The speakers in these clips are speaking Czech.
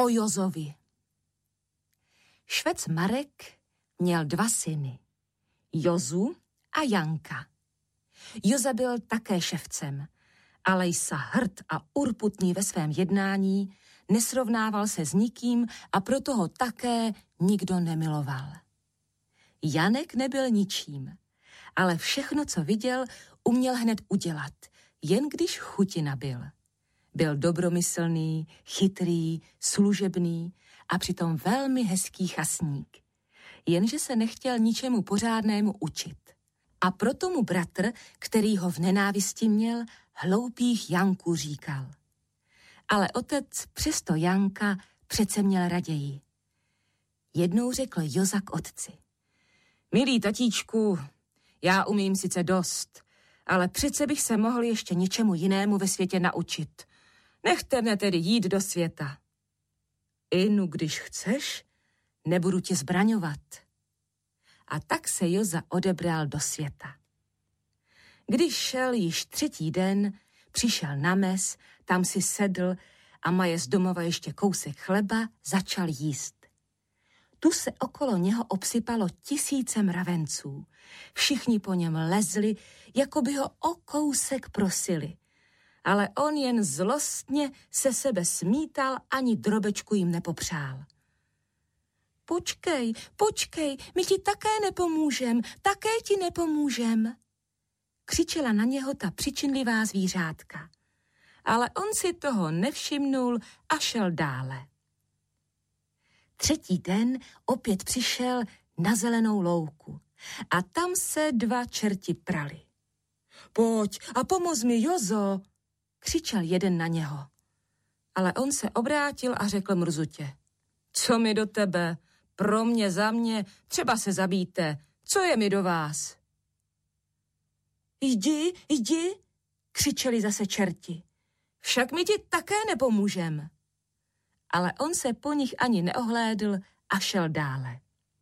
o Jozovi. Švec Marek měl 2 syny, Jozu a Janka. Joza byl také ševcem, ale jsa hrd a urputný ve svém jednání, nesrovnával se s nikým a proto ho také nikdo nemiloval. Janek nebyl ničím, ale všechno, co viděl, uměl hned udělat, jen když chuti nabyl. Byl dobromyslný, chytrý, služebný a přitom velmi hezký chasník. Jenže se nechtěl ničemu pořádnému učit. A proto mu bratr, který ho v nenávisti měl, hloupých Janků říkal. Ale otec přesto Janka přece měl raději. Jednou řekl Joza k otci. Milý tatíčku, já umím sice dost, ale přece bych se mohl ještě něčemu jinému ve světě naučit. Nechte mne tedy jít do světa. Inu, když chceš, nebudu tě zbraňovat. A tak se Joza odebral do světa. Když šel již 3. den, přišel na mes, tam si sedl a maje z domova ještě kousek chleba, začal jíst. Tu se okolo něho obsypalo 1000 mravenců. Všichni po něm lezli, jako by ho o kousek prosili. Ale on jen zlostně se sebe smítal, ani drobečku jim nepopřál. Počkej, my ti také nepomůžem, křičela na něho ta přičinlivá zvířátka. Ale on si toho nevšimnul a šel dále. 3. den opět přišel na zelenou louku a tam se 2 čerti prali. Pojď a pomoz mi, Jozo, křičel jeden na něho. Ale on se obrátil a řekl mrzutě. Co mi do tebe? Pro mě, za mě, třeba se zabijte. Co je mi do vás? Jdi, křičeli zase čerti. Však my ti také nepomůžem. Ale on se po nich ani neohlédl a šel dále.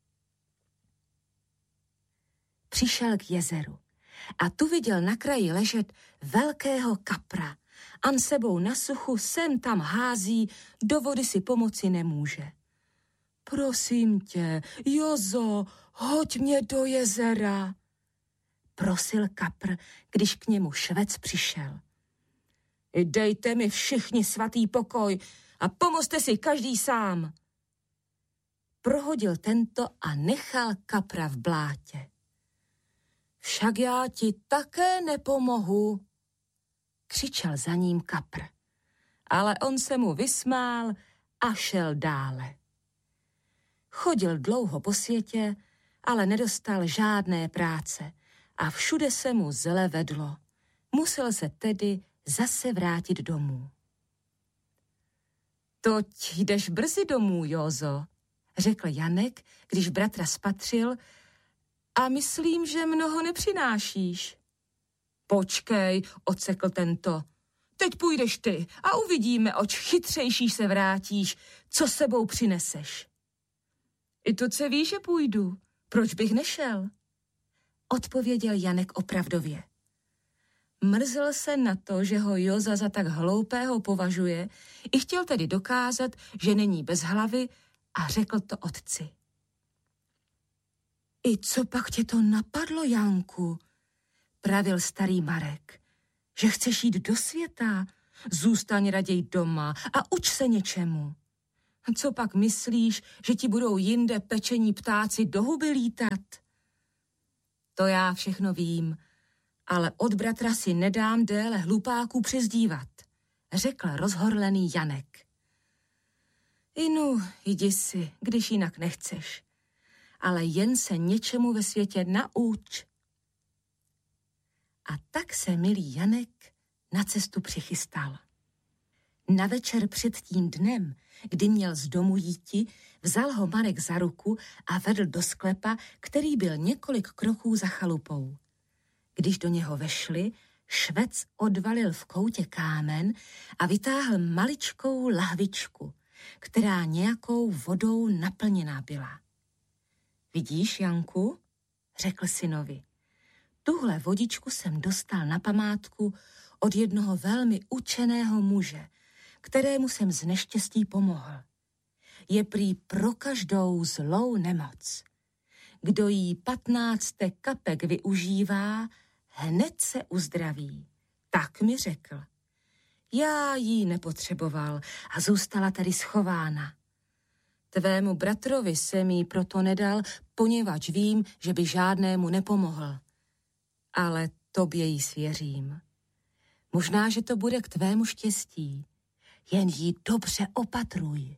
Přišel k jezeru a tu viděl na kraji ležet velkého kapra. An sebou na suchu sem tam hází, do vody si pomoci nemůže. Prosím tě, Jozo, hoď mě do jezera, prosil kapr, když k němu švec přišel. Dejte mi všichni svatý pokoj a pomozte si každý sám. Prohodil tento a nechal kapra v blátě. Však já ti také nepomohu, křičel za ním kapr. Ale on se mu vysmál a šel dále. Chodil dlouho po světě, ale nedostal žádné práce a všude se mu zle vedlo. Musel se tedy zase vrátit domů. Toť jdeš brzy domů, Jozo, řekl Janek, když bratra spatřil, a myslím, že mnoho nepřinášíš. Počkej, odsekl tento. Teď půjdeš ty a uvidíme, oč chytřejší se vrátíš, co sebou přineseš. I to se ví, že půjdu. Proč bych nešel? Odpověděl Janek opravdově. Mrzel se na to, že ho Joza za tak hloupého považuje, i chtěl tedy dokázat, že není bez hlavy, a řekl to otci. I co pak tě to napadlo, Janku? Pravil starý Marek. Že chceš jít do světa? Zůstaň raději doma a uč se něčemu. Co pak myslíš, že ti budou jinde pečení ptáci do huby lítat? To já všechno vím, ale od bratra si nedám déle hlupáků přezdívat, řekl rozhorlený Janek. Inu, jdi si, když jinak nechceš, ale jen se něčemu ve světě nauč. A tak se milý Janek na cestu přichystal. Na večer před tím dnem, kdy měl z domu jíti, vzal ho Marek za ruku a vedl do sklepa, který byl několik kroků za chalupou. Když do něho vešli, švec odvalil v koutě kámen a vytáhl maličkou lahvičku, která nějakou vodou naplněná byla. Vidíš, Janku, řekl synovi, tuhle vodičku jsem dostal na památku od jednoho velmi učeného muže, kterému jsem z neštěstí pomohl. je prý pro každou zlou nemoc. Kdo jí 15 kapek využívá, hned se uzdraví. Tak mi řekl. Já jí nepotřeboval a zůstala tady schována. Tvému bratrovi jsem jí proto nedal, poněvadž vím, že by žádnému nepomohl. Ale tobě jí svěřím. Možná, že to bude k tvému štěstí. Jen jí dobře opatruj.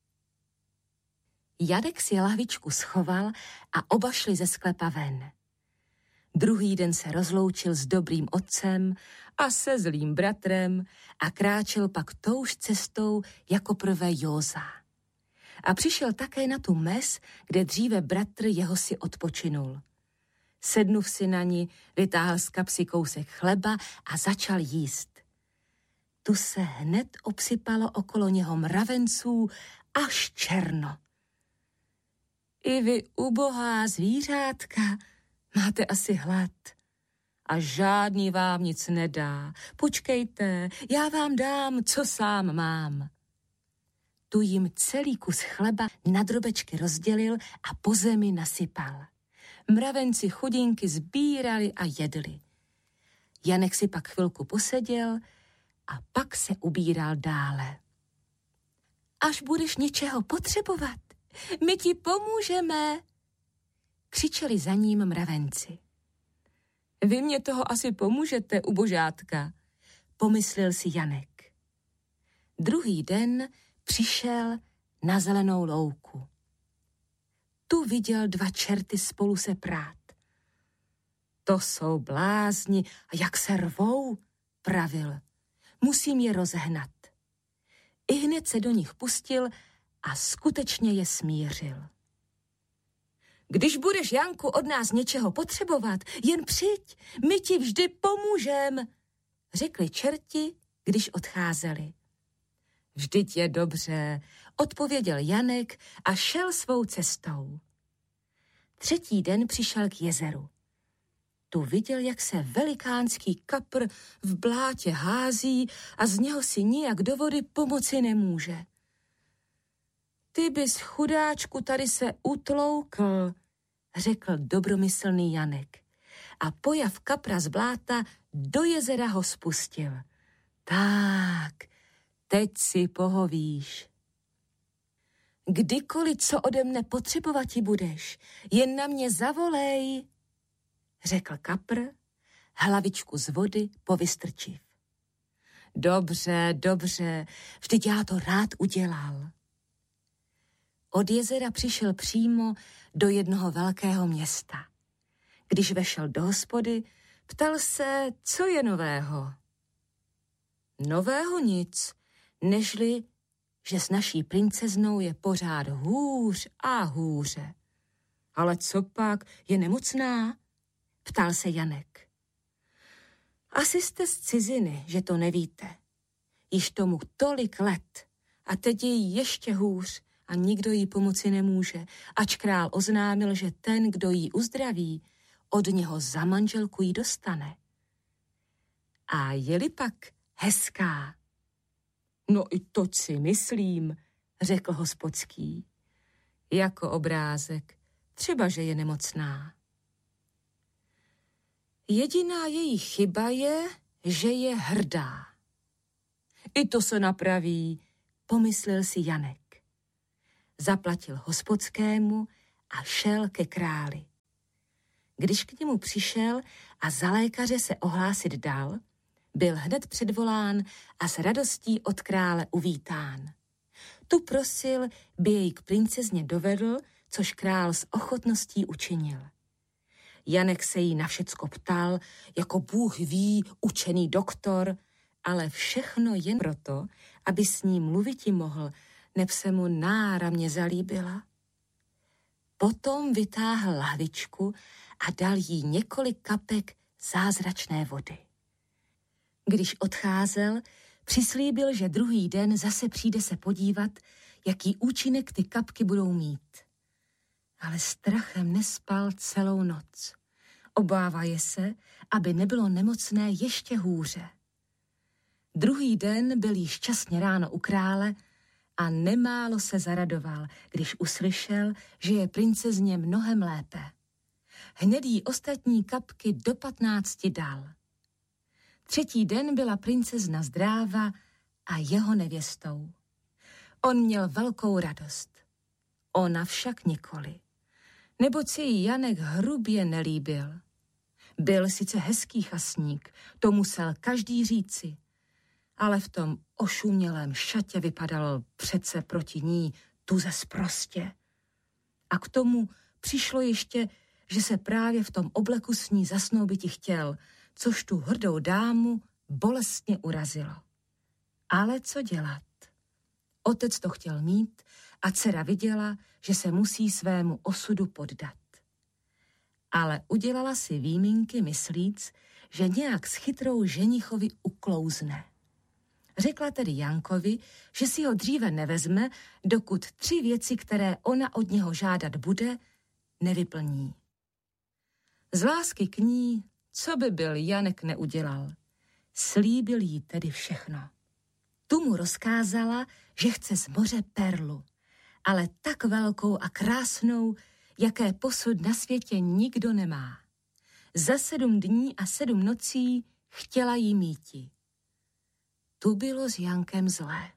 Janek si lahvičku schoval a oba šli ze sklepa ven. Druhý den se rozloučil s dobrým otcem a se zlým bratrem a kráčel pak touž cestou jako prvé Józa. A přišel také na tu mez, kde dříve bratr jeho si odpočinul. Sednuv si na ní, vytáhl z kapsy kousek chleba a začal jíst. Tu se hned obsypalo okolo něho mravenců až černo. I vy, ubohá zvířátka, máte asi hlad. A žádný vám nic nedá. Počkejte, já vám dám, co sám mám. Tu jim celý kus chleba na drobečky rozdělil a po zemi nasypal. Mravenci chudinky sbírali a jedli. Janek si pak chvilku poseděl a pak se ubíral dále. Až budeš něčeho potřebovat, my ti pomůžeme, křičeli za ním mravenci. Vy mě toho asi pomůžete, ubožátka, pomyslel si Janek. Druhý den přišel na zelenou louku. Tu viděl 2 čerty spolu se prát. To jsou blázni a jak se rvou, pravil. Musím je rozhnat. Ihned se do nich pustil a skutečně je smířil. Když budeš, Janku, od nás něčeho potřebovat, jen přijď, my ti vždy pomůžem, řekli čerti, když odcházeli. Vždyť je dobře, odpověděl Janek a šel svou cestou. Třetí den přišel k jezeru. Tu viděl, jak se velikánský kapr v blátě hází a z něho si nijak do vody pomoci nemůže. Ty bys, chudáčku, tady se utloukl, řekl dobromyslný Janek. A pojav kapra z bláta do jezera ho spustil. Tak, teď si pohovíš. Kdykoliv, co ode mne potřebovati budeš, jen na mě zavolej, řekl kapr, hlavičku z vody povystrčiv. Dobře, dobře, vždyť já to rád udělal. Od jezera přišel přímo do jednoho velkého města. Když vešel do hospody, ptal se, co je nového. Nového nic, nežli, že s naší princeznou je pořád hůř a hůře. Ale co pak, je nemocná? Ptal se Janek. Asi jste z ciziny, že to nevíte. Již tomu tolik let a teď je jí ještě hůř a nikdo jí pomoci nemůže, ač král oznámil, že ten, kdo jí uzdraví, od něho za manželku jí dostane. A je-li pak hezká? No i to si myslím, řekl hospodský. Jako obrázek, třeba, že je nemocná. Jediná její chyba je, že je hrdá. I to se napraví, pomyslel si Janek. Zaplatil hospodskému a šel ke králi. Když k němu přišel a za lékaře se ohlásit dal, byl hned předvolán a s radostí od krále uvítán. Tu prosil, by jej k princezně dovedl, což král s ochotností učinil. Janek se jí na všecko ptal, jako Bůh ví, učený doktor, ale všechno jen proto, aby s ní mluviti mohl, neb se mu náramně zalíbila. Potom vytáhl lahvičku a dal jí několik kapek zázračné vody. Když odcházel, přislíbil, že druhý den zase přijde se podívat, jaký účinek ty kapky budou mít. Ale strachem nespal celou noc. Obávaje se, aby nebylo nemocné ještě hůře. Druhý den byl již časně ráno u krále a nemálo se zaradoval, když uslyšel, že je princezně mnohem lépe. Hned jí ostatní kapky do 15 dal. 3. den byla princezna zdráva a jeho nevěstou. On měl velkou radost. Ona však nikoli, neboť si ji Janek hrubě nelíbil. Byl sice hezký chasník, to musel každý říci, ale v tom ošumělém šatě vypadal přece proti ní tuze sprostě. A k tomu přišlo ještě, že se právě v tom obleku s ní zasnoubiti chtěl, což tu hrdou dámu bolestně urazilo. Ale co dělat? Otec to chtěl mít a dcera viděla, že se musí svému osudu poddat. Ale udělala si výmínky myslíc, že nějak s chytrou ženichovi uklouzne. Řekla tedy Jankovi, že si ho dříve nevezme, dokud 3 věci, které ona od něho žádat bude, nevyplní. Z lásky k ní, co by byl Janek neudělal, slíbil jí tedy všechno. Tu mu rozkázala, že chce z moře perlu, ale tak velkou a krásnou, jaké posud na světě nikdo nemá. Za 7 dní a 7 nocí chtěla jí míti. Tu bylo s Jankem zlé.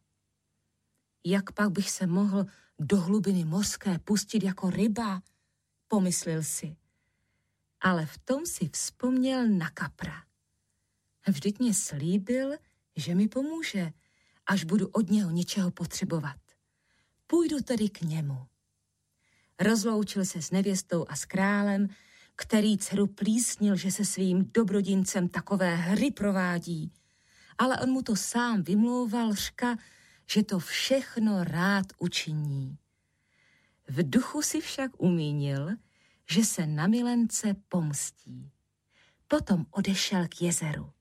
Jak pak bych se mohl do hlubiny mořské pustit jako ryba, pomyslel si. Ale v tom si vzpomněl na kapra. Vždyť mě slíbil, že mi pomůže, až budu od něho něčeho potřebovat. Půjdu tedy k němu. Rozloučil se s nevěstou a s králem, který dceru plísnil, že se svým dobrodincem takové hry provádí, ale on mu to sám vymlouval řka, že to všechno rád učiní. V duchu si však umínil, že se na milence pomstí. Potom odešel k jezeru.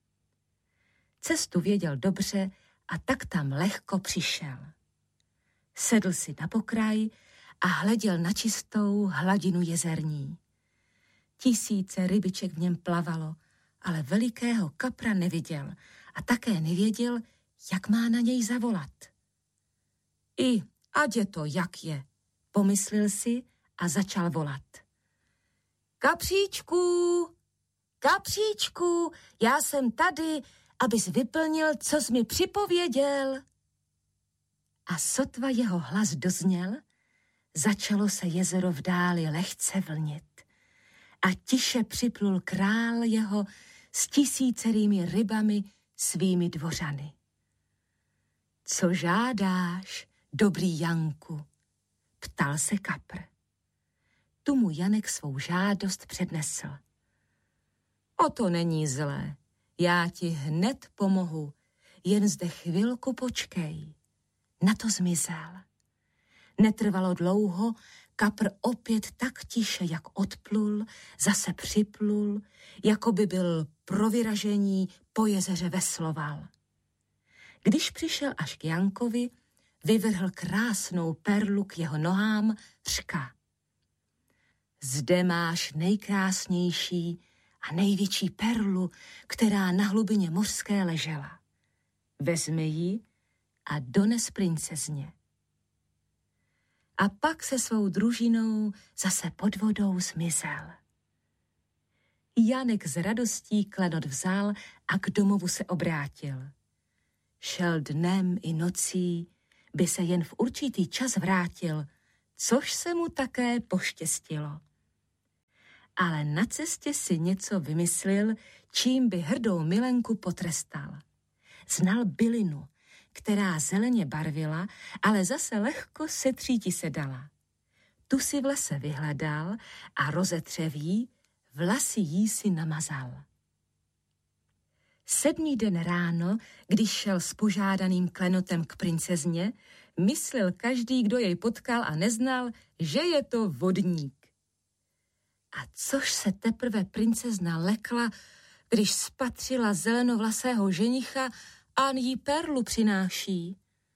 Cestu věděl dobře a tak tam lehko přišel. Sedl si na pokraj a hleděl na čistou hladinu jezerní. 1000 rybiček v něm plavalo, ale velikého kapra neviděl a také nevěděl, jak má na něj zavolat. I ať je to, jak je, pomyslel si a začal volat. Kapříčku, kapříčku, já jsem tady, abys vyplnil, co jsi mi připověděl. A sotva jeho hlas dozněl, začalo se jezero v dáli lehce vlnit a tiše připlul král jeho s 1000 rybami svými dvořany. Co žádáš, dobrý Janku? Ptal se kapr. Tu mu Janek svou žádost přednesl. O to není zlé, já ti hned pomohu, jen zde chvilku počkej. Na to zmizel. Netrvalo dlouho, kapr opět tak tiše, jak odplul, zase připlul, jako by byl pro vyražení po jezeře vesloval. Když přišel až k Jankovi, vyvrhl krásnou perlu k jeho nohám, řka. Zde máš nejkrásnější a největší perlu, která na hlubině mořské ležela. Vezmi ji a dones princezně. A pak se svou družinou zase pod vodou zmizel. Janek s radostí klenot vzal a k domovu se obrátil. Šel dnem i nocí, by se jen v určitý čas vrátil, což se mu také poštěstilo. Ale na cestě si něco vymyslel, čím by hrdou milenku potrestal. Znal bylinu, která zeleně barvila, ale zase lehko setříti se dala. Tu si v lese vyhledal a rozetřeví, vlasy jí si namazal. 7. den ráno, když šel s požádaným klenotem k princezně, myslel každý, kdo jej potkal a neznal, že je to vodník. A což se teprve princezna lekla, když spatřila zelenovlasého ženicha a jí perlu přináší.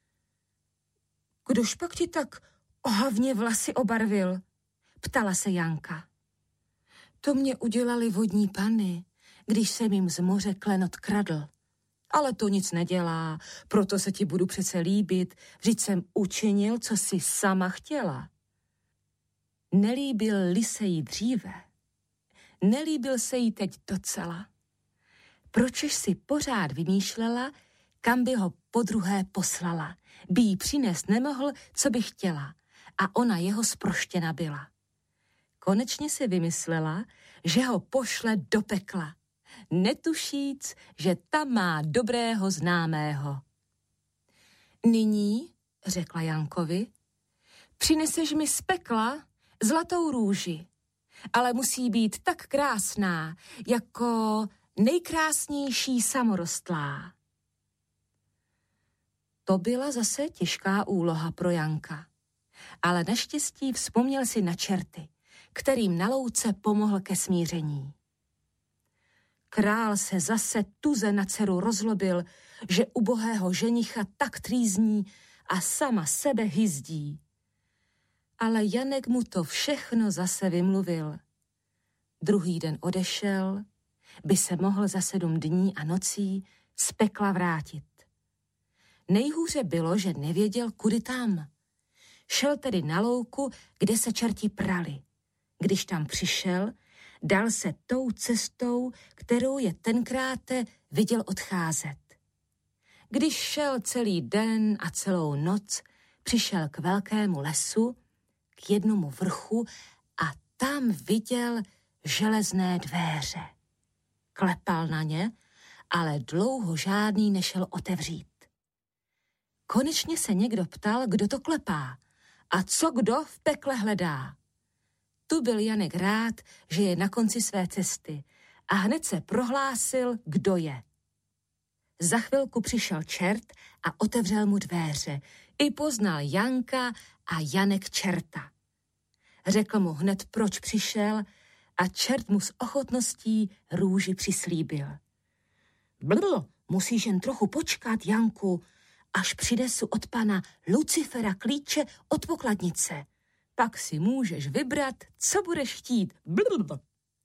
Kdož pak ti tak ohavně vlasy obarvil? Ptala se Janka. To mě udělali vodní panny, když jsem jim z moře klenot kradl. Ale to nic nedělá, proto se ti budu přece líbit, vždyť jsem učinil, co jsi sama chtěla. Nelíbil-li se jí dříve, nelíbil se jí teď docela. Pročež si pořád vymýšlela, kam by ho podruhé poslala, by jí přinést nemohl, co by chtěla, a ona jeho zproštěna byla. Konečně si vymyslela, že ho pošle do pekla, netušíc, že tam má dobrého známého. Nyní, řekla Jankovi, přineseš mi z pekla zlatou růži, ale musí být tak krásná, jako nejkrásnější samorostlá. To byla zase těžká úloha pro Janka, ale naštěstí vzpomněl si na čerty, kterým na louce pomohl ke smíření. Král se zase tuze na dceru rozlobil, že ubohého ženicha tak trýzní a sama sebe hyzdí. Ale Janek mu to všechno zase vymluvil. Druhý den odešel, by se mohl za 7 dní a nocí z pekla vrátit. Nejhůře bylo, že nevěděl, kudy tam. Šel tedy na louku, kde se čerti prali. Když tam přišel, dal se tou cestou, kterou je tenkráte viděl odcházet. Když šel celý den a celou noc, přišel k velkému lesu, k jednomu vrchu a tam viděl železné dvéře. Klepal na ně, ale dlouho žádný nešel otevřít. Konečně se někdo ptal, kdo to klepá a co kdo v pekle hledá. Tu byl Janek rád, že je na konci své cesty a hned se prohlásil, kdo je. Za chvilku přišel čert a otevřel mu dvéře. I poznal Janka a Janek čerta. Řekl mu hned, proč přišel a čert mu s ochotností růži přislíbil. Blblo, musíš jen trochu počkat, Janku, až přinesu od pana Lucifera klíče od pokladnice. Pak si můžeš vybrat, co budeš chtít. Blablabla.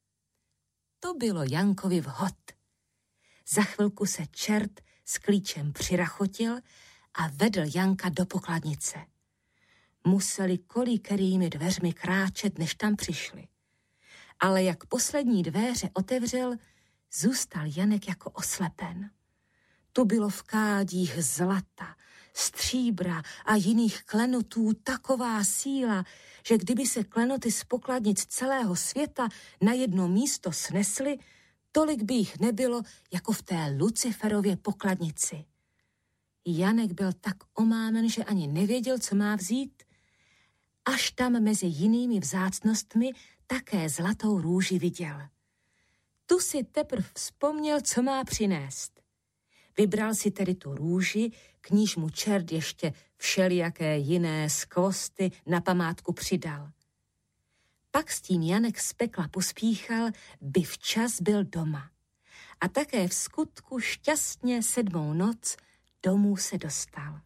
To bylo Jankovi vhod. Za chvilku se čert s klíčem přirachotil a vedl Janka do pokladnice. Museli kolikerými dveřmi kráčet, než tam přišli. Ale jak poslední dveře otevřel, zůstal Janek jako oslepen. Tu bylo v kádích zlata, stříbra a jiných klenotů taková síla, že kdyby se klenoty z pokladnic celého světa na jedno místo snesly, tolik by jich nebylo jako v té Luciferově pokladnici. Janek byl tak omámen, že ani nevěděl, co má vzít, až tam mezi jinými vzácnostmi také zlatou růži viděl. Tu si teprv vzpomněl, co má přinést. Vybral si tedy tu růži, k níž mu čert ještě všelijaké jiné skvosty na památku přidal. Pak s tím Janek z pekla pospíchal, by včas byl doma. A také v skutku šťastně 7. noc domů se dostal.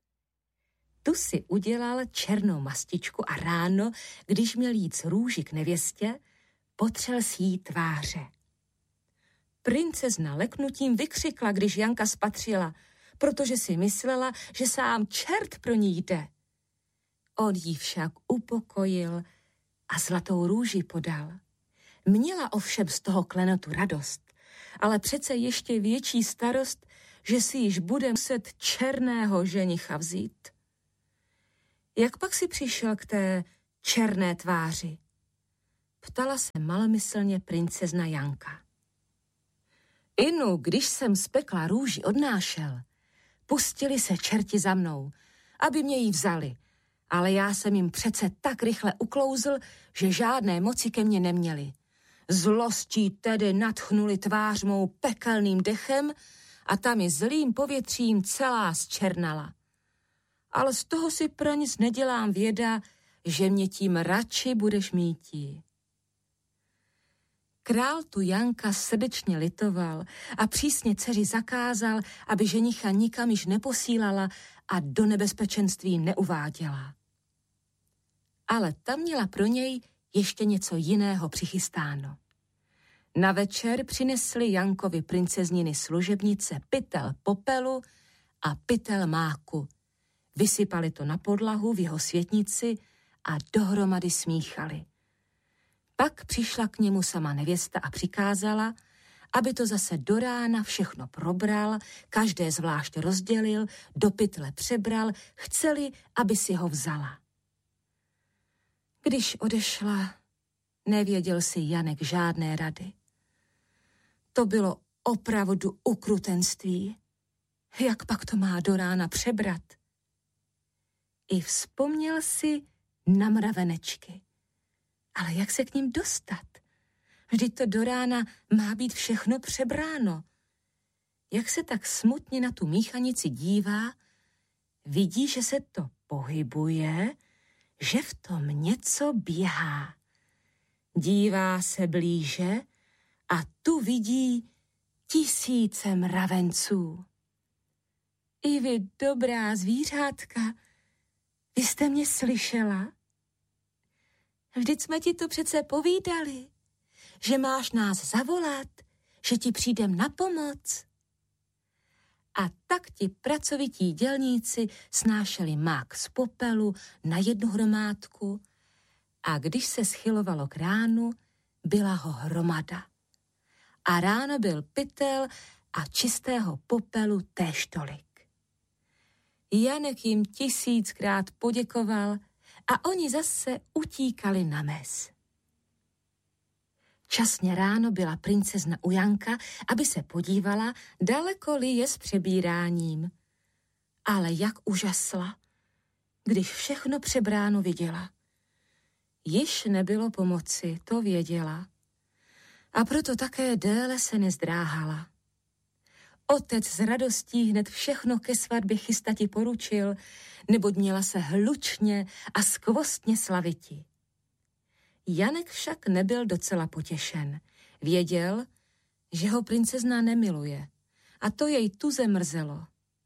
Tu si udělal černou mastičku a ráno, když měl jít s růži k nevěstě, potřel si jí tváře. Princezna leknutím vykřikla, když Janka spatřila, protože si myslela, že sám čert pro ní jde. On jí však upokojil a zlatou růži podal. Měla ovšem z toho klenotu radost, ale přece ještě větší starost, že si již bude muset černého ženicha vzít. Jak pak si přišel k té černé tváři? Ptala se malomyslně princezna Janka. Inu, když jsem z pekla růži odnášel, pustili se čerti za mnou, aby mě jí vzali, ale já jsem jim přece tak rychle uklouzl, že žádné moci ke mně neměli. Zlostí tedy nadchnuli tvář mou pekelným dechem a tam i zlým povětřím celá zčernala. Ale z toho si pro nic nedělám věda, že mě tím radši budeš mítí. Král tu Janka srdečně litoval a přísně dceři zakázal, aby ženicha nikam již neposílala a do nebezpečenství neuváděla. Ale tam měla pro něj ještě něco jiného přichystáno. Na večer přinesli Jankovi princezniny služebnice pytel popelu a pytel máku. Vysypali to na podlahu v jeho světnici a dohromady smíchali. Pak přišla k němu sama nevěsta a přikázala, aby to zase do rána všechno probral, každé zvlášť rozdělil, do pytle přebral, chceli, aby si ho vzala. Když odešla, nevěděl si Janek žádné rady. To bylo opravdu ukrutenství. Jak pak to má do rána přebrat? I vzpomněl si na mravenečky. Ale jak se k ním dostat? Vždyť to do rána má být všechno přebráno. Jak se tak smutně na tu míchanici dívá, vidí, že se to pohybuje, že v tom něco běhá. Dívá se blíže a tu vidí tisíce mravenců. I vy, dobrá zvířátka, vy jste mě slyšela? Vždyť jsme ti to přece povídali, že máš nás zavolat, že ti přijdem na pomoc. A tak ti pracovití dělníci snášeli mák z popelu na jednu hromádku a když se schylovalo k ránu, byla ho hromada. A ráno byl pytel a čistého popelu též tolik. Janek jim 1000krát poděkoval a oni zase utíkali na mes. Časně ráno byla princezna u Janka, aby se podívala, daleko-li je s přebíráním. Ale jak užasla, když všechno přebráno viděla. Již nebylo pomoci, to věděla. A proto také déle se nezdráhala. Otec s radostí hned všechno ke svatbě chystati poručil, neboť měla se hlučně a skvostně slaviti. Janek však nebyl docela potěšen. Věděl, že ho princezna nemiluje a to jej tuze mrzelo.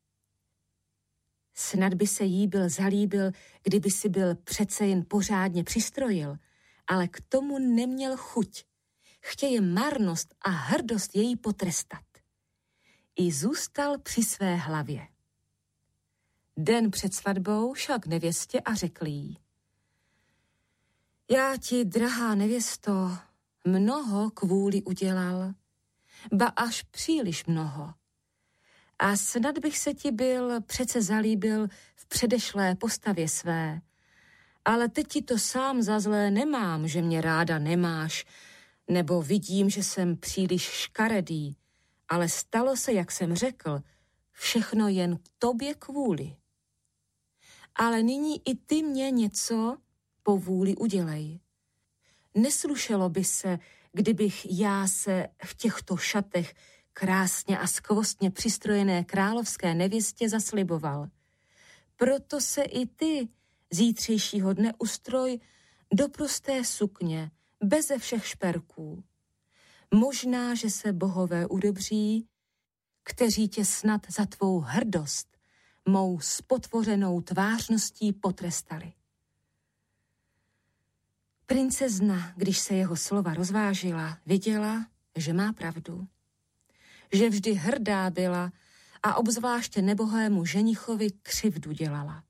Snad by se jí byl zalíbil, kdyby si byl přece jen pořádně přistrojil, ale k tomu neměl chuť. Chtěje marnost a hrdost její potrestat. I zůstal při své hlavě. Den před svatbou šel k nevěstě a řekl jí: Já ti, drahá nevěsto, mnoho kvůli udělal, ba až příliš mnoho. A snad bych se ti byl přece zalíbil v předešlé postavě své. Ale teď ti to sám za zlé nemám, že mě ráda nemáš, nebo vidím, že jsem příliš škaredý, ale stalo se, jak jsem řekl, všechno jen k tobě kvůli. Ale nyní i ty mě něco po vůli udělej. Neslušelo by se, kdybych já se v těchto šatech krásně a skvostně přistrojené královské nevěstě zasliboval. Proto se i ty zítřejšího dne ustroj do prosté sukně, beze všech šperků. Možná, že se bohové udobří, kteří tě snad za tvou hrdost, mou spotvořenou tvářností potrestali. Princezna, když se jeho slova rozvážila, viděla, že má pravdu. Že vždy hrdá byla a obzvláště nebohému ženichovi křivdu dělala.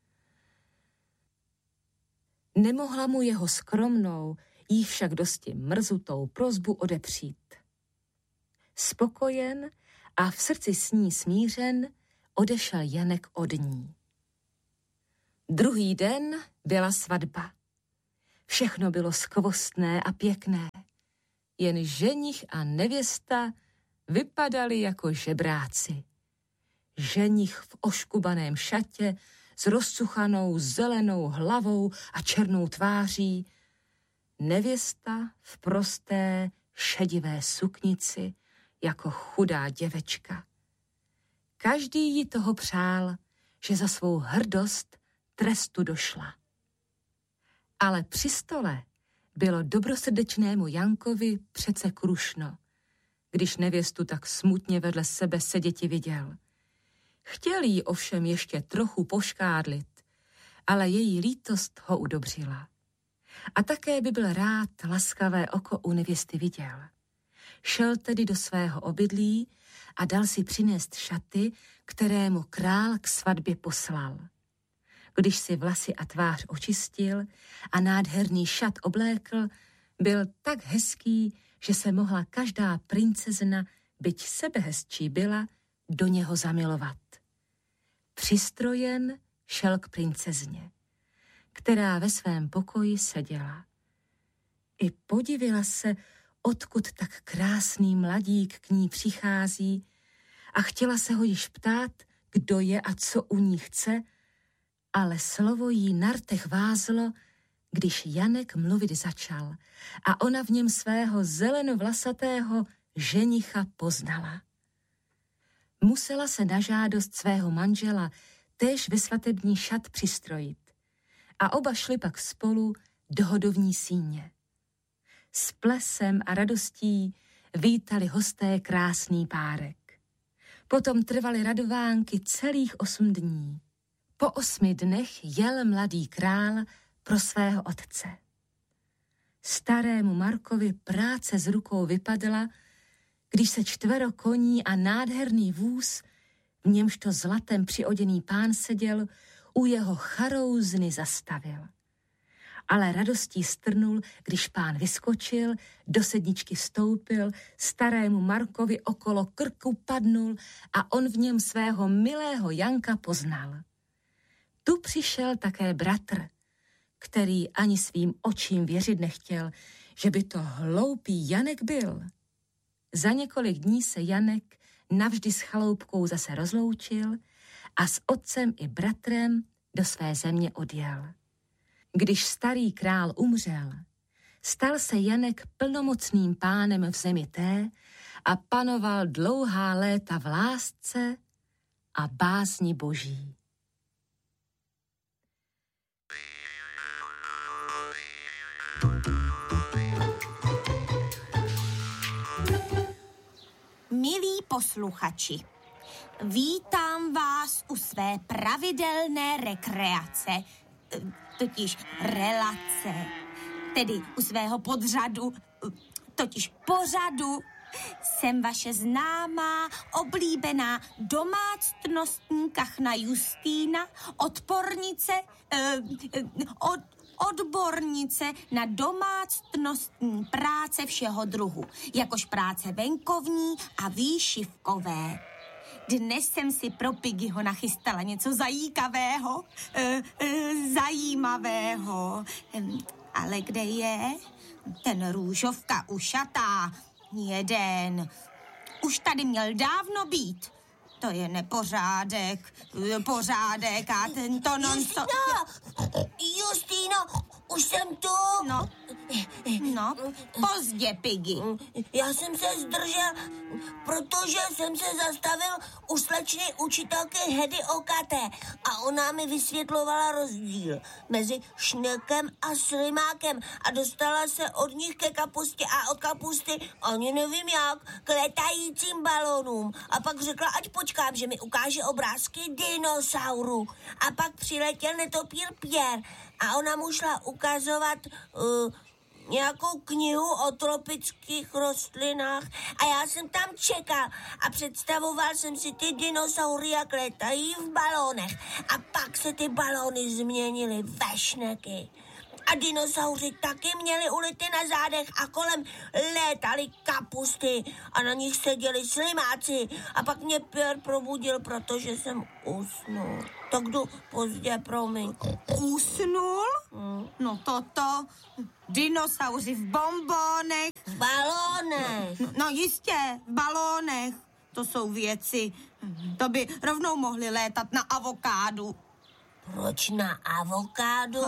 Nemohla mu jeho skromnou, jí však dosti mrzutou prosbu odepřít. Spokojen a v srdci s ní smířen odešel Janek od ní. Druhý den byla svatba. Všechno bylo skvostné a pěkné. Jen ženich a nevěsta vypadali jako žebráci. Ženich v oškubaném šatě s rozcuchanou zelenou hlavou a černou tváří, nevěsta v prosté šedivé suknici jako chudá děvečka. Každý jí toho přál, že za svou hrdost trestu došla. Ale při stole bylo dobrosrdečnému Jankovi přece krušno, když nevěstu tak smutně vedle sebe seděti viděl. Chtěl jí ovšem ještě trochu poškádlit, ale její lítost ho udobřila. A také by byl rád laskavé oko u nevěsty viděl. Šel tedy do svého obydlí a dal si přinést šaty, které mu král k svatbě poslal. Když si vlasy a tvář očistil a nádherný šat oblékl, byl tak hezký, že se mohla každá princezna, byť sebehezčí byla, do něho zamilovat. Přistrojen šel k princezně, která ve svém pokoji seděla. I podivila se, odkud tak krásný mladík k ní přichází, a chtěla se ho již ptát, kdo je a co u ní chce, ale slovo jí na rtech vázlo, když Janek mluvit začal a ona v něm svého zelenovlasatého ženicha poznala. Musela se na žádost svého manžela též ve svatební šat přistrojit a oba šli pak spolu do hodovní síně. S plesem a radostí vítali hosté krásný párek. Potom trvaly radovánky celých 8 dní. Po 8 dnech jel mladý král pro svého otce. Starému Markovi práce z rukou vypadla, když se 4 koní a nádherný vůz, v němž to zlatem přioděný pán seděl, u jeho charouzny zastavil. Ale radostí strnul, když pán vyskočil, do sedničky vstoupil, starému Markovi okolo krku padnul a on v něm svého milého Janka poznal. Tu přišel také bratr, který ani svým očím věřit nechtěl, že by to hloupý Janek byl. Za několik dní se Janek navždy s chaloupkou zase rozloučil a s otcem i bratrem do své země odjel. Když starý král umřel, stal se Janek plnomocným pánem v zemi té a panoval dlouhá léta v lásce a bázni boží. Milí posluchači, vítám vás u své pravidelné rekreace, totiž relace, tedy u svého podřadu, totiž pořadu. Jsem vaše známá, oblíbená domácnostní kachna Justýna, odbornice na domácnostní práce všeho druhu, jakož práce venkovní a výšivkové. Dnes jsem si pro Piggyho nachystala něco zajímavého. Ale kde je? Ten růžovka ušatá. Jeden. Už tady měl dávno být. To je nepořádek. Pořádek a tento non-stop... Justýno, už jsem tu. No, pozdě, Piggy. Já jsem se zdržel, protože jsem se zastavil u slečny učitelky Hedy Okaté a ona mi vysvětlovala rozdíl mezi šnekem a slimákem a dostala se od nich ke kapustě a od kapusty, ani nevím jak, k letajícím balónům. A pak řekla, ať počkám, že mi ukáže obrázky dinosaurů. A pak přiletěl netopír Pierre a ona mu šla ukazovat nějakou knihu o tropických rostlinách a já jsem tam čekal a představoval jsem si ty dinosaury, jak letají v balónech a pak se ty balóny změnily ve šneky. A dinosauři taky měli ulity na zádech a kolem létaly kapusty a na nich seděli slimáci. A pak mě Pierre probudil, protože jsem usnul. Tak jdu pozdě, promiň. Usnul? No toto. Dinosauři v bombónech. V balónech. No jistě, v balónech. To jsou věci. To by rovnou mohli létat na avokádu. Proč na avokádu?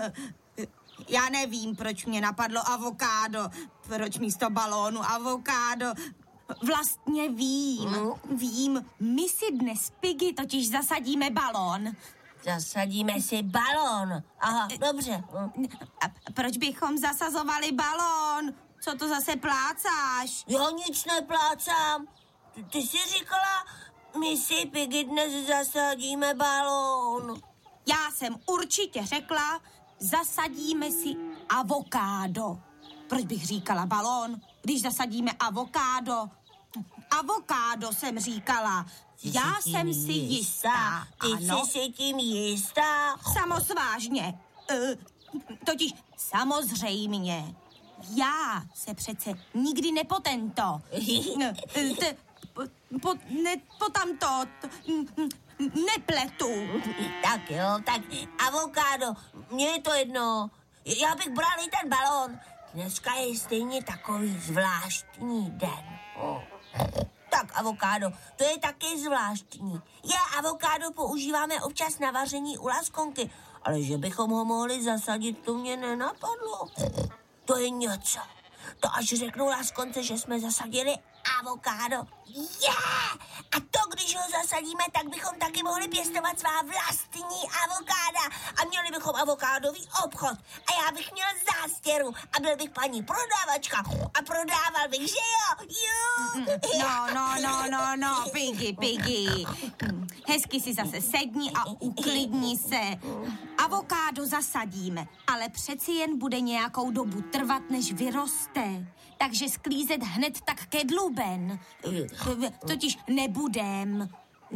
Já nevím, proč mě napadlo avokádo. Proč místo balónu avokádo? Vlastně vím. My si dnes, Piggy, totiž zasadíme balón. Zasadíme si balón. Aha, dobře. A proč bychom zasazovali balón? Co to zase plácáš? Já nic neplácám. Ty jsi říkala, my si, Piggy, dnes zasadíme balón. Já jsem určitě řekla, zasadíme si avokádo. Proč bych říkala balón? když zasadíme avokádo? Avokádo jsem říkala. Já jsem si jistá. Ty jsi si tím jistá? Samosvážně. Totiž samozřejmě. Já se přece nikdy nepotento. Nepletu. Tak jo, tak avokádo, mně je to jedno. Já bych bral i ten balón. Dneska je stejně takový zvláštní den. Tak avokádo, to je taky zvláštní. Avokádo používáme občas na vaření u laskonky, ale že bychom ho mohli zasadit, to mě nenapadlo. To je něco. To až řeknu laskonce, že jsme zasadili avokádo. A to, když ho zasadíme, tak bychom taky mohli pěstovat svá vlastní avokáda. A měli bychom avokádový obchod. A já bych měl zástěru. A byl bych paní prodavačka. A prodával bych, že jo? No, Piggy. Hezky si zase sedni a uklidni se. Avokádo zasadíme, ale přeci jen bude nějakou dobu trvat, než vyroste. Takže sklízet hned tak ke dluben. Totiž nebudem.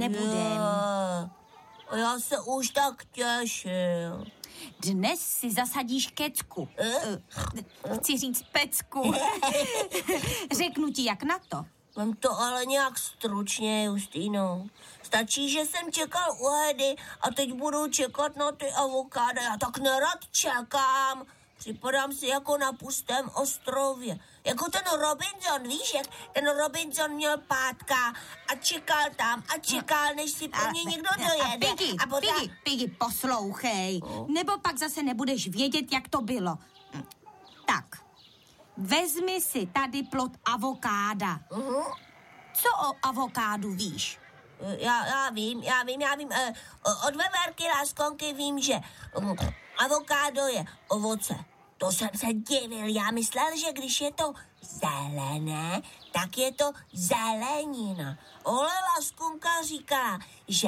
Já se už tak těšil. Dnes si zasadíš kecku. Chci říct pecku. Řeknu ti, jak na to. Mám to ale nějak stručně, Justýno. Stačí, že jsem čekal u Hedy a teď budu čekat na ty avokáda. Já tak nerad čekám. Připadám si jako na pustém ostrově. Jako ten Robinson, víš, jak ten Robinson měl pátka a čekal tam a čekal, než si po něj někdo dojede. Piggy, poslouchej. Nebo pak zase nebudeš vědět, jak to bylo. Tak, vezmi si tady plod avokáda. Co o avokádu víš? Já vím. Od veverky Láskonky vím, že avokádo je ovoce. To jsem se divil. Já myslel, že když je to zelené, tak je to zelenina. Ale Láskonka říkala, že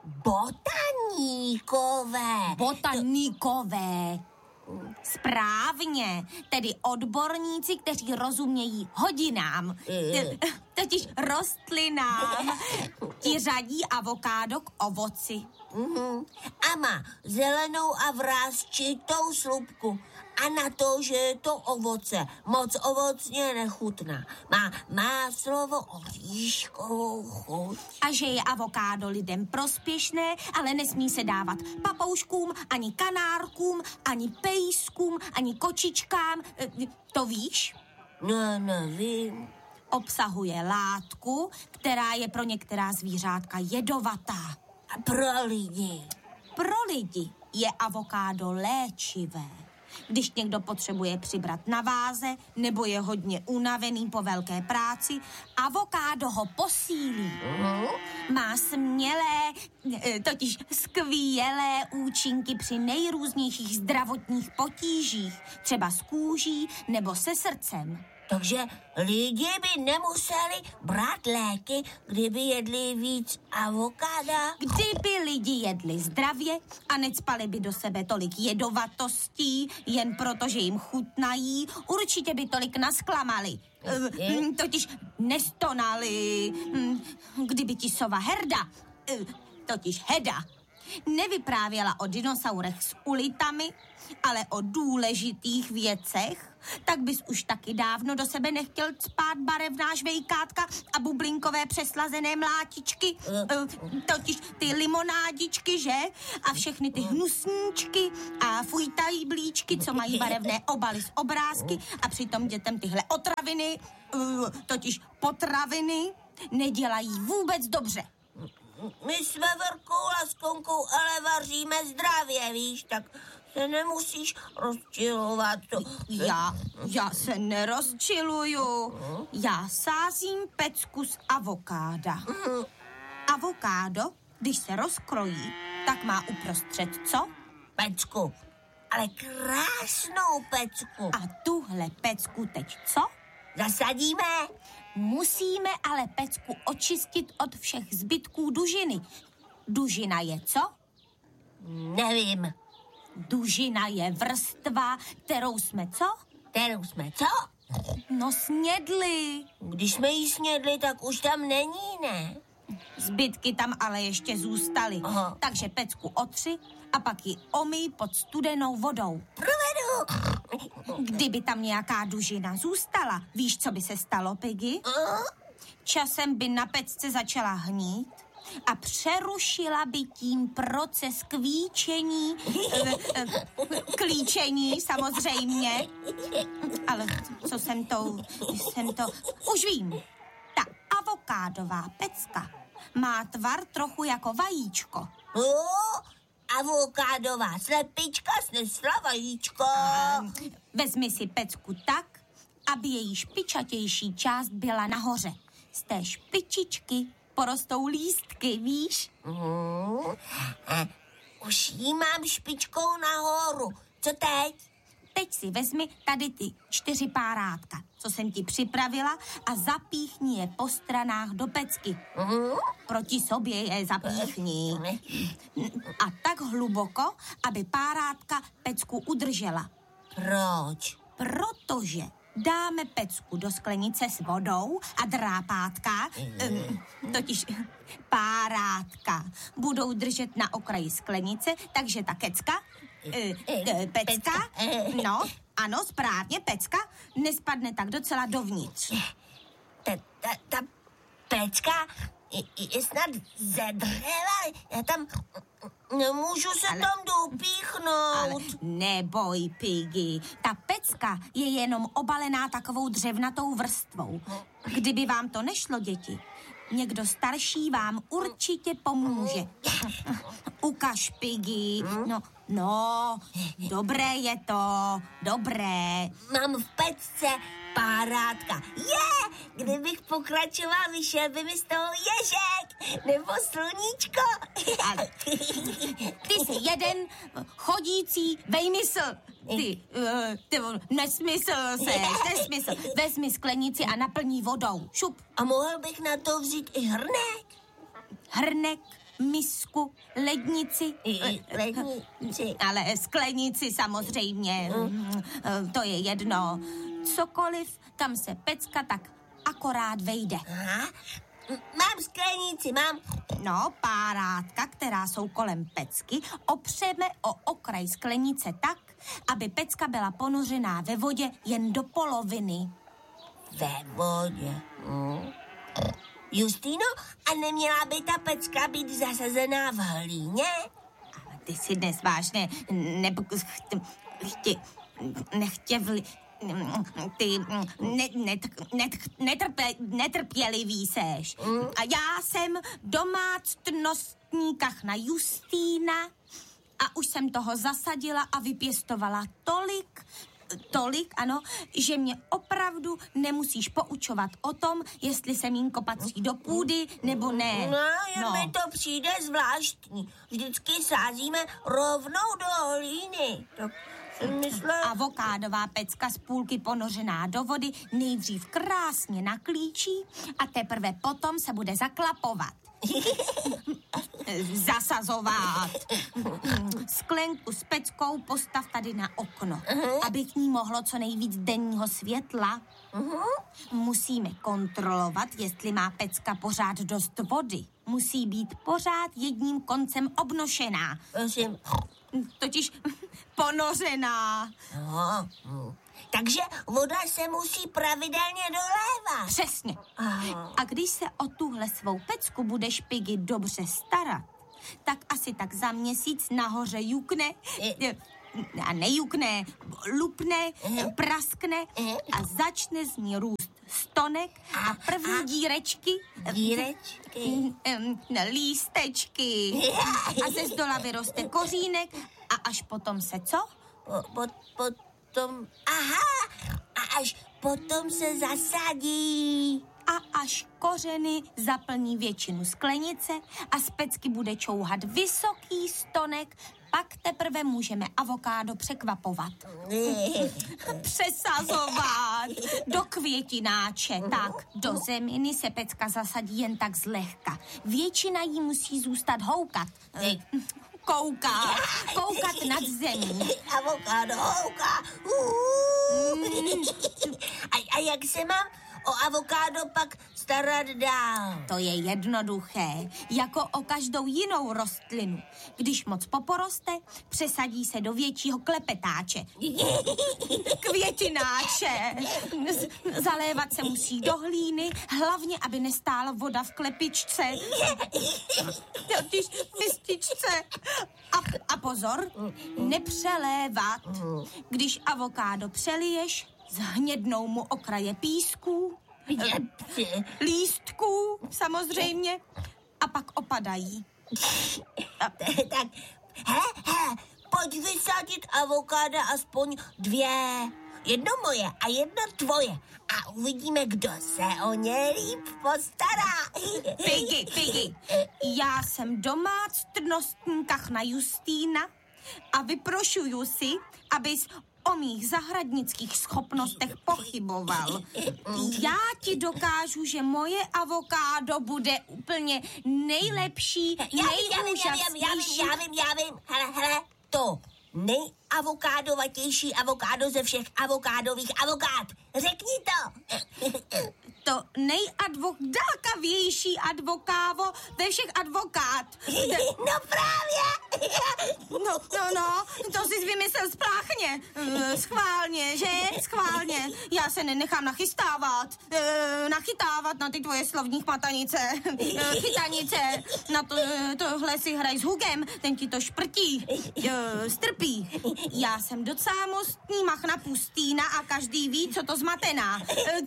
Botaníkové. Správně, tedy odborníci, kteří rozumějí hodinám, totiž rostlinám, ti řadí avokádo k ovoci. A má zelenou a vrásčitou slupku. A na to, že je to ovoce, moc ovocně nechutná. Má máslovo oříškovou chuť. A že je avokádo lidem prospěšné, ale nesmí se dávat papouškům, ani kanárkům, ani pejskům, ani kočičkám. To víš? No, nevím. Obsahuje látku, která je pro některá zvířátka jedovatá. A pro lidi? Pro lidi je avokádo léčivé. Když někdo potřebuje přibrat na váze nebo je hodně unavený po velké práci, avokádo ho posílí. Má totiž skvělé účinky při nejrůznějších zdravotních potížích, třeba s kůží nebo se srdcem. Takže lidi by nemuseli brát léky, kdyby jedli víc avokáda? Kdyby lidi jedli zdravě a necpali by do sebe tolik jedovatostí, jen proto, že jim chutnají, určitě by tolik nasklamali. Totiž nestonali. Kdyby ti sova Heda, nevyprávěla o dinosaurech s ulitami, ale o důležitých věcech, tak bys už taky dávno do sebe nechtěl cpát barevná žvejkátka a bublinkové přeslazené mlátičky, totiž ty limonádičky, že? A všechny ty hnusníčky a fujtají blíčky, co mají barevné obaly z obrázky a přitom dětem tyhle otraviny, totiž potraviny, nedělají vůbec dobře. My s veverkou Láskonkou ale vaříme zdravě, víš, tak se nemusíš rozčilovat. Já se nerozčiluju. Já sázím pecku z avokáda. Avokádo, když se rozkrojí, tak má uprostřed co? Pecku. Ale krásnou pecku. A tuhle pecku teď co? Zasadíme. Musíme ale pecku očistit od všech zbytků dužiny. Dužina je co? Nevím. Dužina je vrstva, kterou jsme co? No snědli. Když jsme jí snědli, tak už tam není, ne? Zbytky tam ale ještě zůstaly. Aha. Takže pecku otři a pak ji omyj pod studenou vodou. Provedu. Kdyby tam nějaká dužina zůstala, víš, co by se stalo, Piggy? Časem by na pecce začala hnít a přerušila by tím proces kvíčení, klíčení samozřejmě. Ale co jsem to... Už vím. Ta avokádová pecka má tvar trochu jako vajíčko. Avokádová slepička snesla vajíčko. Vezmi si pecku tak, aby její špičatější část byla nahoře. Z té špičičky porostou lístky, víš? Už jí mám špičkou nahoru. Co teď? Teď si vezmi tady ty 4 párátka, co jsem ti připravila, a zapíchni je po stranách do pecky. Proti sobě je zapíchni. A tak hluboko, aby párátka pecku udržela. Proč? Protože dáme pecku do sklenice s vodou a drápátka, totiž párátka, budou držet na okraji sklenice, takže ta pecka, no, ano, správně, pecka, nespadne tak docela dovnitř. Ta pecka je snad ze dřeva, já tam nemůžu se tam dopíchnout. Ale neboj, Piggy, ta pecka je jenom obalená takovou dřevnatou vrstvou. Kdyby vám to nešlo, děti, někdo starší vám určitě pomůže. Ukaž, Piggy. No, dobré je to, dobré. Mám v pecce párátka. Kdybych pokračoval, vyšel by mi z toho ježek nebo sluníčko. Ale ty jsi jeden chodící vejmysl. Ty nesmysl nesmysl. Vezmi sklenici a naplní vodou. Šup. A mohl bych na to vzít i hrnek? Hrnek, misku, lednici. Lednici. Ale sklenici samozřejmě. To je jedno. Cokoliv, kam se pecka tak akorát vejde. Aha. Mám sklenici, mám. No, párátka, která jsou kolem pecky, opřeme o okraj sklenice tak, aby pecka byla ponořená ve vodě jen do poloviny. Ve vodě. Justino, a neměla by ta pecka být zasazená v hlíně? Ale ty si dnes vážně netrpělivý seš. A já jsem domácnostníkách na Justína a už jsem toho zasadila a vypěstovala tolik, ano, že mě opravdu nemusíš poučovat o tom, jestli semínko patří do půdy, nebo ne. No, mi to přijde zvláštní. Vždycky sázíme rovnou do hlíny. Tak jsem myslela... Avokádová pecka z půlky ponořená do vody nejdřív krásně naklíčí a teprve potom se bude zaklapovat. Zasazovat. Sklenku s peckou postav tady na okno, aby k ní mohlo co nejvíc denního světla. Musíme kontrolovat, jestli má pecka pořád dost vody. Musí být pořád jedním koncem obnošená. Prosím. Totiž ponořená. Takže voda se musí pravidelně dolévat. Přesně. A když se o tuhle svou pecku budeš, Piggy, dobře starat, tak asi tak za měsíc nahoře jukne, a nejukne, lupne, praskne a začne z ní růst stonek a první dírečky, lístečky a ze zdola vyroste kořínek a až potom se co? Potom, a až potom se zasadí. A až kořeny zaplní většinu sklenice a z pecky bude čouhat vysoký stonek, pak teprve můžeme avokádo překvapovat. Přesazovat do květináče. Tak, do zeminy se pecka zasadí jen tak zlehka. Většina jí musí zůstat houkat. koukat nad zemí. Avokádo houká. A jak se mám o avokádo pak starat dál? To je jednoduché, jako o každou jinou rostlinu. Když moc poporoste, přesadí se do většího klepetáče. Květináče. Zalévat se musí do hlíny, hlavně, aby nestála voda v klepičce. Totiž v mističce. A pozor, nepřelévat. Když avokádo přeliješ, zhnědnou mu okraje písků, lístků, samozřejmě, a pak opadají. Tak, pojď vysadit avokáda aspoň 2. Jedno moje a jedno tvoje. A uvidíme, kdo se o ně líp postará. Piggy, já jsem domácnostní kachna Justýna a vyprošuju si, abys o mých zahradnických schopnostech pochyboval. Já ti dokážu, že moje avokádo bude úplně nejlepší, nejúžasnější. Já vím. Hele, to nejavokádovatější avokádo ze všech avokádových avokád. Řekni to. To nejadvokákavější advokávo ve všech advokát. No právě. No, to jsi vymyslel spláchně. Schválně, že? Schválně. Já se nenechám nachytávat na ty tvoje slovní chmatanice. Chytanice. Na tohle si hraj s Hugem, ten ti to šprtí. Strpí. Já jsem docela mostní machna Pustýna a každý ví, co to znamená.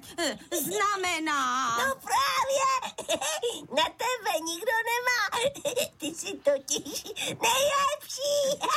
No právě. Na tebe nikdo nemá. Ty jsi totiž nejlepší.